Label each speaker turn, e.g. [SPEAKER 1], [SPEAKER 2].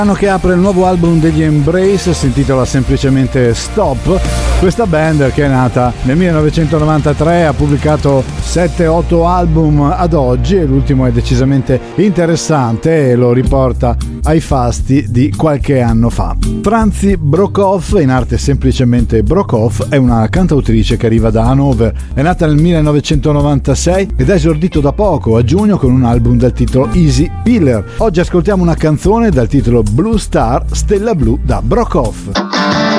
[SPEAKER 1] L'anno che apre il nuovo album degli Embrace si intitola semplicemente Stop. Questa band, che è nata nel 1993, ha pubblicato 7-8 album ad oggi e l'ultimo è decisamente interessante e lo riporta ai fasti di qualche anno fa. Franzi Brockhoff, in arte semplicemente Brockhoff, è una cantautrice che arriva da Hannover. È nata nel 1996 ed ha esordito da poco, a giugno, con un album dal titolo Easy Pillar. Oggi ascoltiamo una canzone dal titolo Blue Star, Stella Blu, da Brockhoff.